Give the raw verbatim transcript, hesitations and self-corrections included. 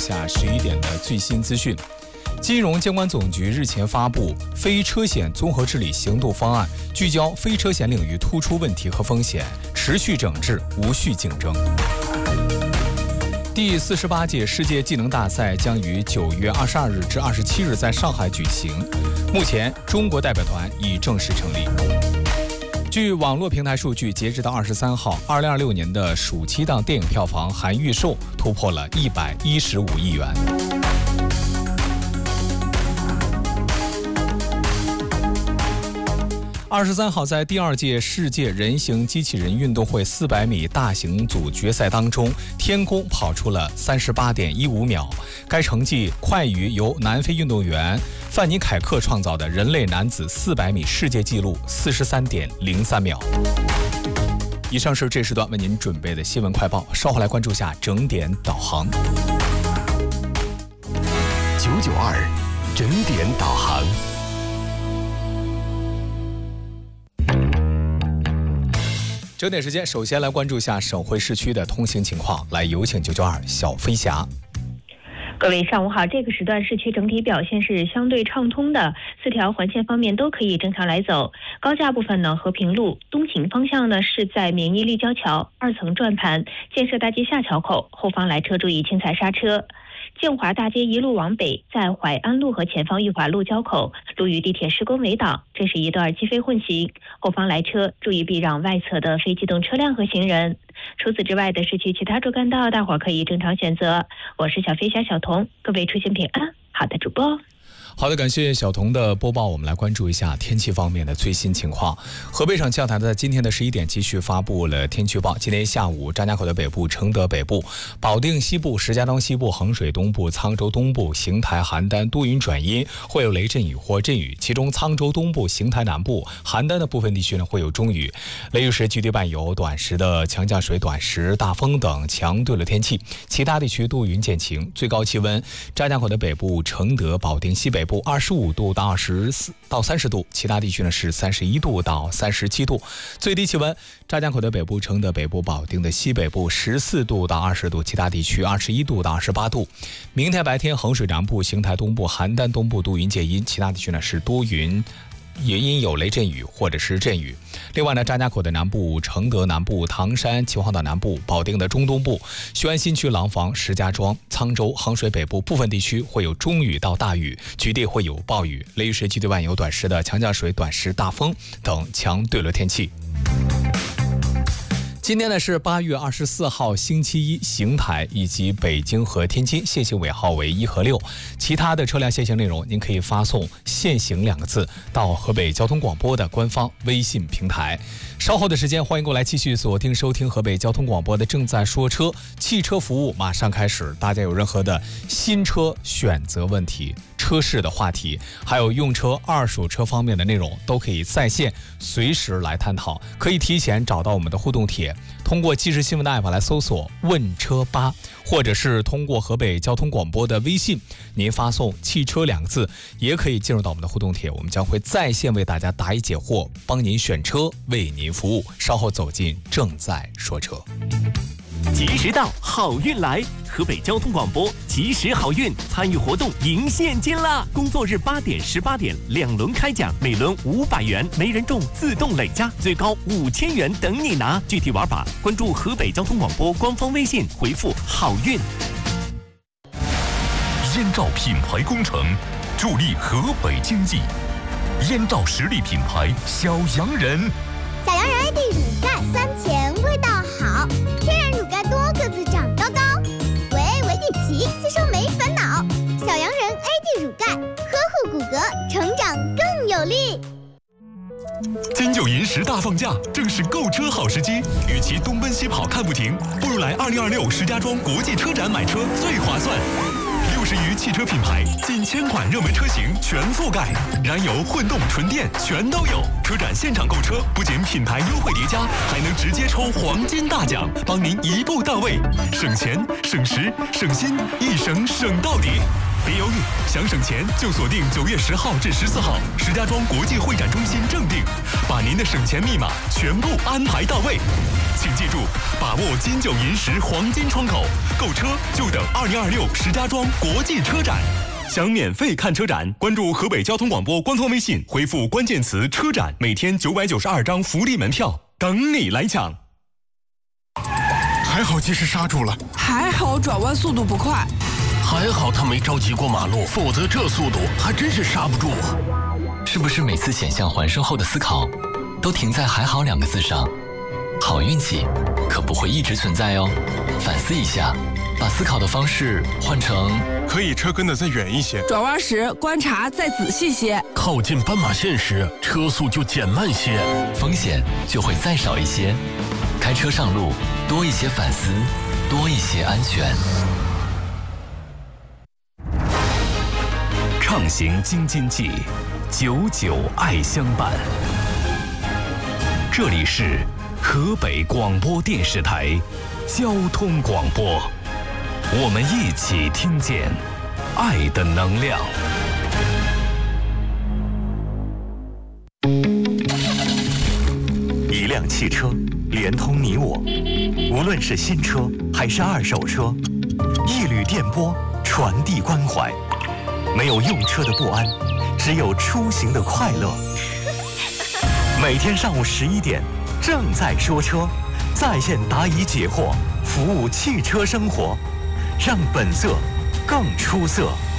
下十一点的最新资讯。金融监管总局日前发布非车险综合治理行动方案，聚焦非车险领域突出问题和风险，持续整治，无序竞争。第四十八届世界技能大赛将于九月二十二日至二十七日在上海举行，目前中国代表团已正式成立。据网络平台数据，截止到二十三号，二零二六年的暑期档电影票房含预售突破了一百一十五亿元。二十三号，在第二届世界人形机器人运动会四百米大型组决赛当中，天宫跑出了三十八点一五秒，该成绩快于由南非运动员范尼凯克创造的人类男子四百米世界纪录四十三点零三秒。以上是这时段为您准备的新闻快报，稍后来关注下整点导航。 九九二整点导航。 整点时间，首先来关注一下省会市区的通行情况。来，有请九九二小飞侠。 各位上午好，这个时段市区整体表现是相对畅通的，四条环线方面都可以正常来走。高架部分呢，和平路东行方向呢是在免疫立交桥二层转盘建设大街下桥口，后方来车注意轻踩刹车。建华大街一路往北，在淮安路和前方裕华路交口，路与地铁施工围挡，这是一段机非混行，后方来车注意避让外侧的非机动车辆和行人。除此之外的市区其他主干道，大伙可以正常选择。我是小飞侠小童，各位出行平安。好的，主播。 好的，感谢小童的播报。我们来关注一下天气方面的最新情况。河北省气象台在今天的十一点继续发布了天气预报。今天下午，张家口的北部、承德北部、保定西部、石家庄西部、衡水东部、沧州东部、邢台、邯郸多云转阴，会有雷阵雨或阵雨。其中沧州东部、邢台南部、邯郸的部分地区呢会有中雨。雷雨时局地伴有短时的强降水、短时大风等强对流天气。其他地区多云见晴。最高气温，张家口的北部、承德、保定西北部二十五度到二十四到三十度，其他地区呢是三十一度到三十七度。最低气温，张家口的北部、承德北部、保定的西北部十四度到二十度，其他地区二十一度到二十八度。明天白天，衡水南部、邢台东部、邯郸东部多云见阴，其他地区呢是多云。也因有雷阵雨或者是阵雨。另外呢，张家口的南部、承德南部、唐山、秦皇岛南部、保定的中东部、雄安新区廊坊、石家庄、沧州、衡水北部部分地区会有中雨到大雨，局地会有暴雨，雷雨时局地伴有短时的强降水、短时大风等强对流天气。今天呢是八月二十四号星期一，邢台以及北京和天津限行尾号为一和六，其他的车辆限行内容您可以发送限行两个字到河北交通广播的官方微信平台。稍后的时间，欢迎过来继续锁定收听河北交通广播的正在说车汽车服务马上开始。大家有任何的新车选择问题、车市的话题，还有用车二手车方面的内容，都可以在线随时来探讨。可以提前找到我们的互动帖，通过即时新闻的 app 来搜索问车吧，或者是通过河北交通广播的微信，您发送汽车两个字，也可以进入到我们的互动帖，我们将会在线为大家答疑解惑，帮您选车，为您服务。稍后走进正在说车。 及时到，好运来！河北交通广播及时好运参与活动赢现金啦！工作日八点、十八点两轮开奖，每轮五百元，没人中自动累加，最高五千元等你拿。具体玩法关注河北交通广播官方微信，回复好运。 燕赵品牌工程助力河北经济，燕赵实力品牌小洋人。 小洋人 A D 乳钙酸甜味道好，天然乳钙多个子长高高，维维地奇吸收没烦恼。小洋人 A D 乳钙呵护骨骼，成长更有力。 金九银十大放假，正是购车好时机。与其东奔西跑看不停，不如来二零二六石家庄国际车展买车最划算。六十余汽车品牌，近千款热门车型全覆盖，燃油、混动、纯电全都有。车展现场购车，不仅品牌优惠叠加，还能直接抽黄金大奖，帮您一步到位，省钱、省时、省心，一省省到底。 别犹豫，想省钱就锁定九月十号至十四号石家庄国际会展中心正定，把您的省钱密码全部安排到位。请记住，把握金九银十黄金窗口，购车就等二零二六石家庄国际车展。想免费看车展，关注河北交通广播官方微信，回复关键词“车展”，每天九百九十二张福利门票，等你来抢。 还好及时刹住了， 还好转弯速度不快， 还好他没着急过马路，否则这速度还真是刹不住啊！ 是不是每次险象环生后的思考，都停在“还好”两个字上？好运气可不会一直存在哦，反思一下，把思考的方式换成可以车跟得再远一些， 转弯时观察再仔细些， 靠近斑马线时车速就减慢些， 风险就会再少一些。开车上路，多一些反思，多一些安全。 畅行京津冀，久久爱相伴。这里是河北广播电视台交通广播，我们一起听见爱的能量。 一辆汽车连通你我，无论是新车还是二手车，一缕电波传递关怀。没有用车的不安，只有出行的快乐。每天上午十一点，正在说车，在线答疑解惑，服务汽车生活，让本色更出色。